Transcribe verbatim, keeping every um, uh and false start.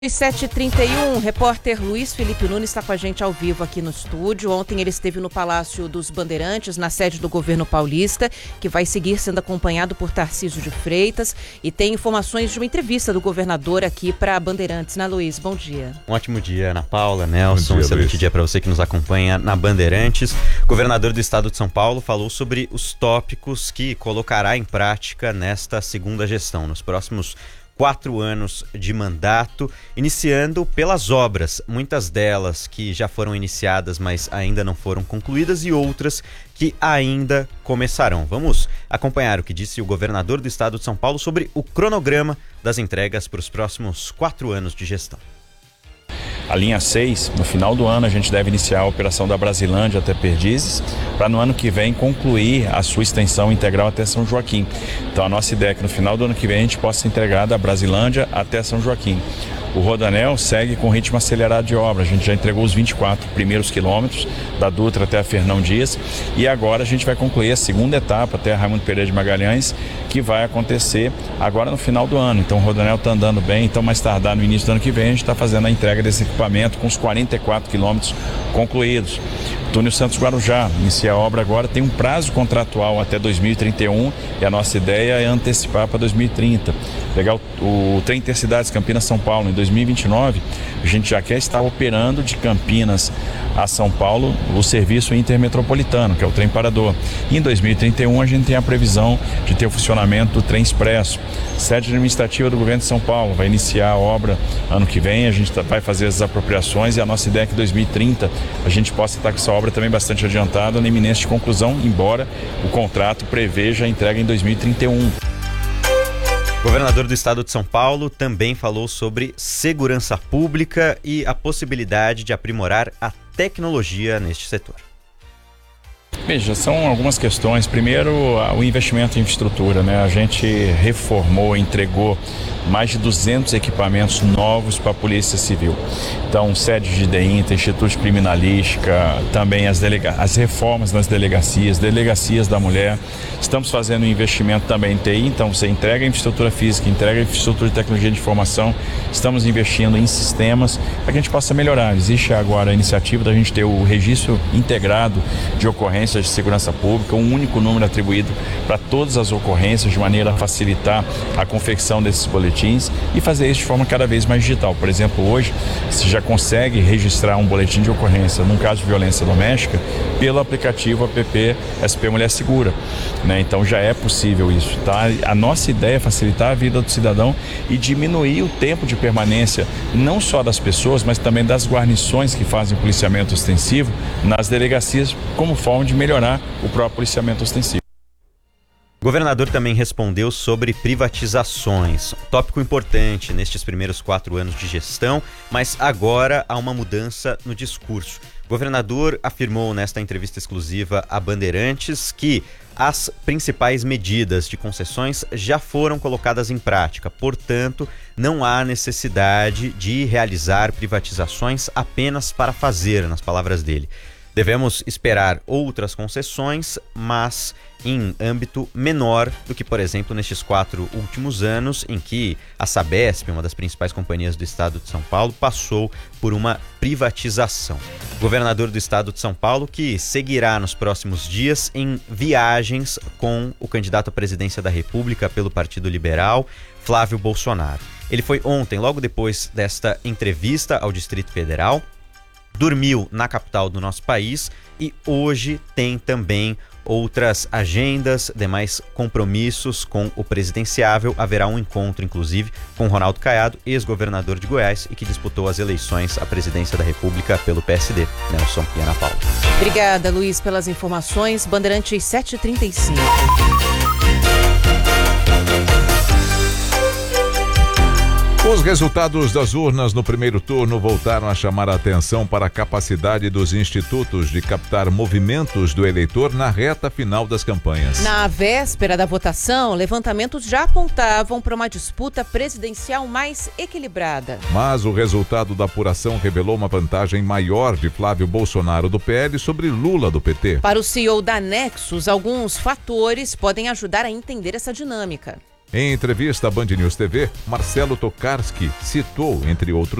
sete e trinta e um, repórter Luiz Felipe Nunes está com a gente ao vivo aqui no estúdio. Ontem ele esteve no Palácio dos Bandeirantes, na sede do governo paulista, que vai seguir sendo acompanhado por Tarcísio de Freitas, e tem informações de uma entrevista do governador aqui para Bandeirantes, né, Luiz? Bom dia. Um ótimo dia, Ana Paula, Nelson, Bom dia, excelente Luiz. dia para você que nos acompanha na Bandeirantes. O governador do estado de São Paulo falou sobre os tópicos que colocará em prática nesta segunda gestão, nos próximos quatro anos de mandato, iniciando pelas obras, muitas delas que já foram iniciadas, mas ainda não foram concluídas, e outras que ainda começarão. Vamos acompanhar o que disse o governador do estado de São Paulo sobre o cronograma das entregas para os próximos quatro anos de gestão. A linha seis, no final do ano, a gente deve iniciar a operação da Brasilândia até Perdizes, para no ano que vem concluir a sua extensão integral até São Joaquim. Então a nossa ideia é que no final do ano que vem a gente possa entregar da Brasilândia até São Joaquim. O Rodoanel segue com ritmo acelerado de obra. A gente já entregou os vinte e quatro primeiros quilômetros da Dutra até a Fernão Dias, e agora a gente vai concluir a segunda etapa até a Raimundo Pereira de Magalhães, que vai acontecer agora no final do ano. Então o Rodoanel está andando bem, então mais tardar no início do ano que vem a gente está fazendo a entrega desse equipamento com os quarenta e quatro quilômetros concluídos. Túnel Santos Guarujá, inicia a obra agora, tem um prazo contratual até dois mil e trinta e um, e a nossa ideia é antecipar para dois mil e trinta. Pegar o, o trem Intercidades Campinas-São Paulo em dois mil e vinte e nove, a gente já quer estar operando de Campinas a São Paulo o serviço intermetropolitano, que é o trem parador. E em dois mil e trinta e um a gente tem a previsão de ter o funcionamento do trem expresso. Sede administrativa do governo de São Paulo vai iniciar a obra ano que vem, a gente vai fazer as apropriações, e a nossa ideia é que em dois mil e trinta a gente possa estar com essa obra também bastante adiantada, na iminência de conclusão, embora o contrato preveja a entrega em dois mil e trinta e um. O governador do estado de São Paulo também falou sobre segurança pública e a possibilidade de aprimorar a tecnologia neste setor. Veja, são algumas questões. Primeiro, o investimento em infraestrutura, né? A gente reformou, entregou mais de duzentos equipamentos novos para a Polícia Civil. Então, sede de DEINTA, Instituto de Criminalística, também as, delega- as reformas nas delegacias, delegacias da mulher. Estamos fazendo um investimento também em T I, então você entrega a infraestrutura física, entrega a infraestrutura de tecnologia de informação. Estamos investindo em sistemas para que a gente possa melhorar. Existe agora a iniciativa da gente ter o registro integrado de ocorrências de segurança pública, um único número atribuído para todas as ocorrências, de maneira a facilitar a confecção desses boletins e fazer isso de forma cada vez mais digital. Por exemplo, hoje você já consegue registrar um boletim de ocorrência num caso de violência doméstica pelo aplicativo app S P Mulher Segura, né? Então já é possível isso, tá? A nossa ideia é facilitar a vida do cidadão e diminuir o tempo de permanência, não só das pessoas, mas também das guarnições que fazem policiamento ostensivo nas delegacias, como forma de melhorar o próprio policiamento ostensivo. O governador também respondeu sobre privatizações, tópico importante nestes primeiros quatro anos de gestão, mas agora há uma mudança no discurso. O governador afirmou nesta entrevista exclusiva a Bandeirantes que as principais medidas de concessões já foram colocadas em prática, portanto, não há necessidade de realizar privatizações apenas para fazer, nas palavras dele. Devemos esperar outras concessões, mas em âmbito menor do que, por exemplo, nestes quatro últimos anos, em que a Sabesp, uma das principais companhias do estado de São Paulo, passou por uma privatização. O governador do estado de São Paulo, que seguirá nos próximos dias em viagens com o candidato à presidência da República pelo Partido Liberal, Flávio Bolsonaro. Ele foi ontem, logo depois desta entrevista ao Distrito Federal, dormiu na capital do nosso país e hoje tem também outras agendas, demais compromissos com o presidenciável. Haverá um encontro, inclusive, com Ronaldo Caiado, ex-governador de Goiás e que disputou as eleições à presidência da República pelo P S D. Nelson e Ana Paula. Obrigada, Luiz, pelas informações. Bandeirantes sete e trinta e cinco. Os resultados das urnas no primeiro turno voltaram a chamar a atenção para a capacidade dos institutos de captar movimentos do eleitor na reta final das campanhas. Na véspera da votação, levantamentos já apontavam para uma disputa presidencial mais equilibrada. Mas o resultado da apuração revelou uma vantagem maior de Flávio Bolsonaro do P L sobre Lula do P T. Para o C E O da Nexus, alguns fatores podem ajudar a entender essa dinâmica. Em entrevista à Band News T V, Marcelo Tokarski citou, entre outros